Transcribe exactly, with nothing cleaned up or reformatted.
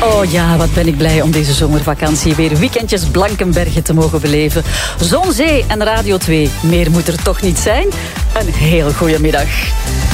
Oh ja, wat ben ik blij om deze zomervakantie weer weekendjes Blankenbergen te mogen beleven. Zon, zee en Radio twee. Meer moet er toch niet zijn? Een heel goede middag.